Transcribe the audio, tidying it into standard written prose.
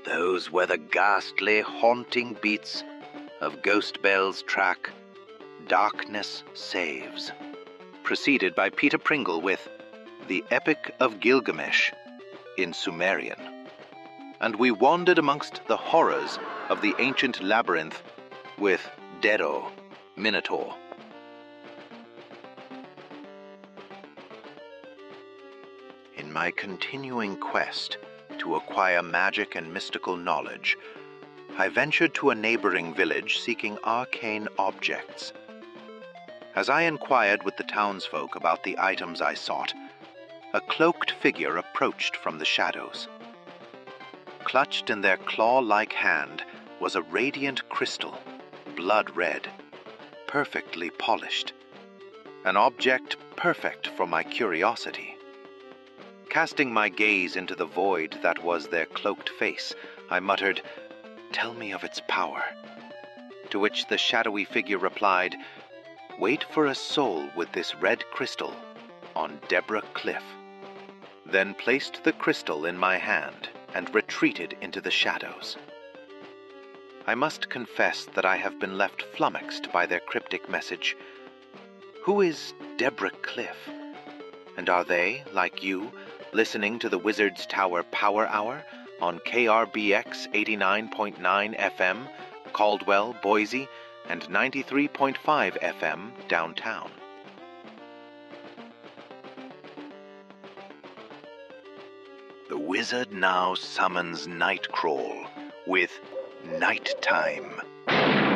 Those were the ghastly, haunting beats of Ghost Bell's track, Darkness Saves, preceded by Peter Pringle with The Epic of Gilgamesh in Sumerian. And we wandered amongst the horrors of the ancient labyrinth with Dero, Minotaur. In my continuing quest to acquire magic and mystical knowledge, I ventured to a neighboring village seeking arcane objects. As I inquired with the townsfolk about the items I sought, a cloaked figure approached from the shadows. Clutched in their claw-like hand was a radiant crystal, blood red, perfectly polished, an object perfect for my curiosity. Casting my gaze into the void that was their cloaked face, I muttered, "Tell me of its power." To which the shadowy figure replied, "Wait for a soul with this red crystal on Deborah Cliff." Then placed the crystal in my hand and retreated into the shadows. I must confess that I have been left flummoxed by their cryptic message. Who is Deborah Cliff? And are they, like you, listening to the Wizard's Tower Power Hour on KRBX 89.9 FM, Caldwell, Boise, and 93.5 FM downtown? The Wizard now summons Nightcrawl with Nighttime.